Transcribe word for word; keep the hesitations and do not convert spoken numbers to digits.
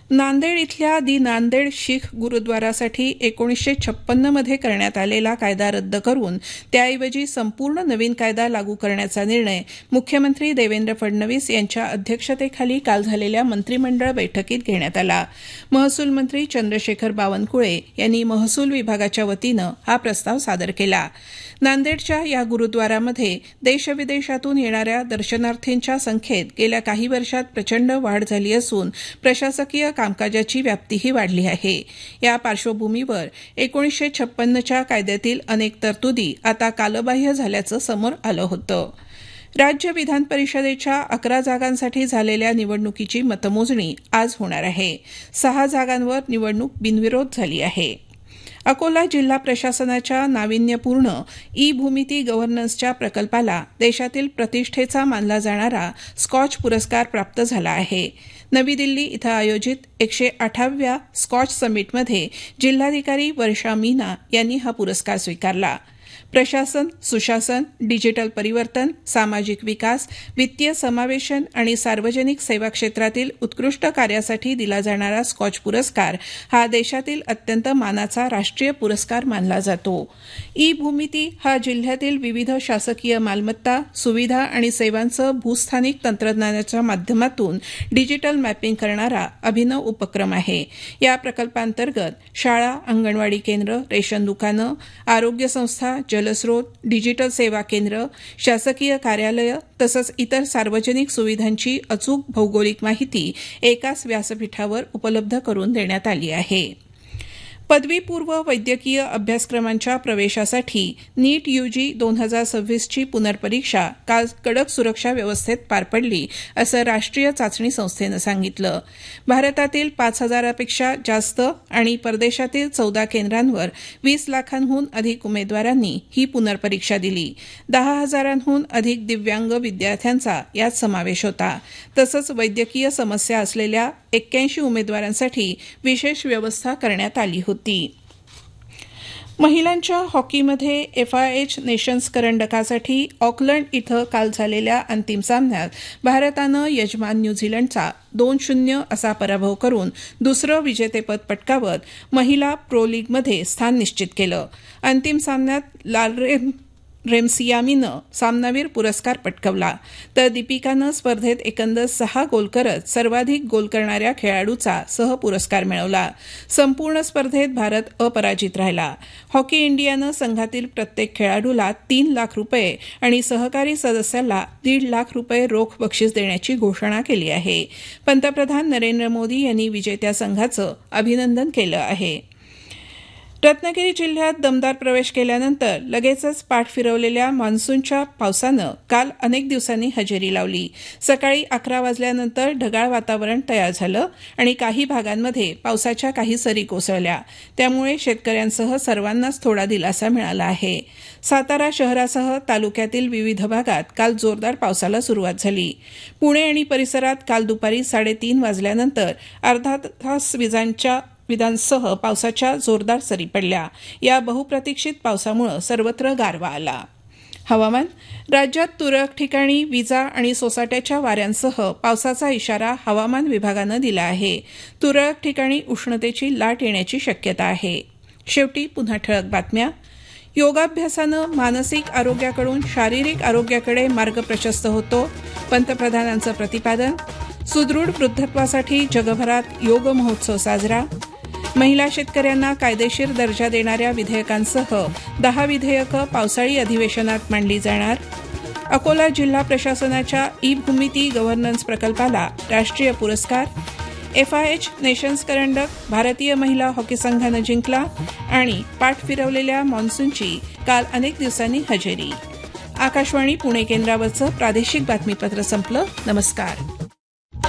नांदेड इथल्या दि नांदेड शीख गुरुद्वारासाठी एकोणीसशे छप्पन्न मध्ये करण्यात आलेला कायदा रद्द करून त्याऐवजी संपूर्ण नवीन कायदा लागू करण्याचा निर्णय मुख्यमंत्री देवेंद्र फडणवीस यांच्या अध्यक्षतेखाली काल झालेल्या मंत्रिमंडळ बैठकीत घेण्यात आला. महसूल मंत्री चंद्रशेखर बावनकुळे यांनी महसूल विभागाच्या वतीनं हा प्रस्ताव सादर केला. नांदेडच्या या गुरुद्वारामध्ये देशविदेशातून येणाऱ्या दर्शनार्थींच्या संख्येत गेल्या काही वर्षात प्रचंड वाढ झाली असून प्रशासकीय कामकाजाची व्याप्तीही वाढली आहे. या पार्श्वभूमीवर एकोणीसशे छप्पन्नच्या कायद्यातील अनेक तरतुदी आता कालबाह्य झाल्याचं समोर आलं होतं. राज्य विधान परिषदेच्या अकरा जागांसाठी झालेल्या निवडणुकीची मतमोजणी आज होणार आहे. सहा जागांवर निवडणूक बिनविरोध झाली आहे. अकोला जिल्हा प्रशासनाच्या नाविन्यपूर्ण ई भूमिती गव्हर्नन्सच्या प्रकल्पाला देशातील प्रतिष्ठेचा मानला जाणारा स्कॉच पुरस्कार प्राप्त झाला आहे. नवी दिल्ली इथं आयोजित एकशे आठाव्या स्कॉच समिटमध्ये जिल्हाधिकारी वर्षा मीना यांनी हा पुरस्कार स्वीकारला. प्रशासन, सुशासन, डिजिटल परिवर्तन, सामाजिक विकास, वित्तीय समावेशन आणि सार्वजनिक सेवा क्षेत्रातील उत्कृष्ट कार्यासाठी दिला जाणारा स्कॉच पुरस्कार हा देशातील अत्यंत मानाचा राष्ट्रीय पुरस्कार मानला जातो. ई भूमिती हा जिल्ह्यातील विविध शासकीय मालमत्ता, सुविधा आणि सेवांचं भूस्थानिक तंत्रज्ञानाच्या माध्यमातून डिजिटल मॅपिंग करणारा अभिनव उपक्रम आहे. या प्रकल्पांतर्गत शाळा, अंगणवाडी केंद्र, रेशन दुकानं, आरोग्य संस्था, जलस्रोत, डिजिटल सेवा केंद्र, शासकीय कार्यालयं तसंच इतर सार्वजनिक सुविधांची अचूक भौगोलिक माहिती एकाच व्यासपीठावर उपलब्ध करून देण्यात आली आहे. पदवीपूर्व वैद्यकीय अभ्यासक्रमांच्या प्रवेशासाठी नीट यूजी दोन हजार सव्वीसची पुनर्परीक्षा काल कडक सुरक्षा व्यवस्थेत पार पडली असं राष्ट्रीय चाचणी संस्थेनं सांगितलं. भारतातील पाच हजारापेक्षा जास्त आणि परदेशातील चौदा केंद्रांवर वीस लाखांहून अधिक उमेदवारांनी ही पुनर्परीक्षा दिली. दहा हजारांहून अधिक दिव्यांग विद्यार्थ्यांचा यात समावेश होता. तसंच वैद्यकीय समस्या असलेल्या एक्क्याऐंशी उमेदवारांसाठी विशेष व्यवस्था करण्यात आली होती. महिलांच्या हॉकीमध्ये एफआयएच नेशन्स करंडकासाठी ऑकलंड इथं काल झालेल्या अंतिम सामन्यात भारतानं यजमान न्यूझीलंडचा दोन शून्य असा पराभव करून दुसरं विजेतेपद पटकावत महिला प्रो लीगमध्ये स्थान निश्चित केलं. अंतिम सामन्यात लालरेम रेमसियामीनं सामनावीर पुरस्कार पटकावला तर दीपिकानं स्पर्धेत एकंदर सहा गोल करत सर्वाधिक गोल करणाऱ्या खेळाडूचा सहपुरस्कार मिळवला. संपूर्ण स्पर्धेत भारत अपराजित राहिला. हॉकी इंडियानं संघातील प्रत्येक खेळाडूला तीन लाख रुपये आणि सहकारी सदस्याला दीड लाख रुपये रोख बक्षीस देण्याची घोषणा केली आहे. पंतप्रधान नरेंद्र मोदी यांनी विजेत्या संघाचं अभिनंदन केलं आहे. रत्नागिरी जिल्ह्यात दमदार प्रवेश केल्यानंतर लगेचच पाठ फिरवलेल्या मान्सूनच्या पावसानं काल अनेक दिवसांनी हजेरी लावली. सकाळी अकरा वाजल्यानंतर ढगाळ वातावरण तयार झालं आणि काही भागांमध्ये पावसाच्या काही सरी कोसळल्या. त्यामुळे शेतकऱ्यांसह सर्वांनाच थोडा दिलासा मिळाला आहे. सातारा शहरासह तालुक्यातील विविध भागात काल जोरदार पावसाला सुरुवात झाली. पुणे आणि परिसरात काल दुपारी साडेतीन वाजल्यानंतर अर्धा तास विजांच्या विजांसह पावसाच्या जोरदार सरी पडल्या. या बहुप्रतीक्षित पावसामुळे सर्वत्र गारवा आला. हवामान. राज्यात तुरळक ठिकाणी विजा आणि सोसाट्याच्या वाऱ्यांसह पावसाचा इशारा हवामान विभागानं दिला आहे. तुरळक ठिकाणी उष्णतेची लाट येण्याची शक्यता आहे. शेवटी पुन्हा ठळक बातम्या. योगाभ्यासानं मानसिक आरोग्याकडून शारीरिक आरोग्याकडे मार्ग प्रशस्त होतो, पंतप्रधानांचं प्रतिपादन. सुदृढ वृद्धत्वासाठी जगभरात योग महोत्सव साजरा. महिला शेतकऱ्यांना कायदेशीर दर्जा देणाऱ्या विधेयकांसह दहा विधेयकं पावसाळी अधिवेशनात मांडली जाणार. अकोला जिल्हा प्रशासनाच्या ई भूमिती गव्हर्नन्स प्रकल्पाला राष्ट्रीय पुरस्कार. एफआयएच नेशन्स करंडक भारतीय महिला हॉकी संघानं जिंकला आणि पाठ फिरवलेल्या मान्सूनची काल अनेक दिवसांनी हजेरी. आकाशवाणी पुणे केंद्रावरचं प्रादेशिक बातमीपत्र संपलं. नमस्कार.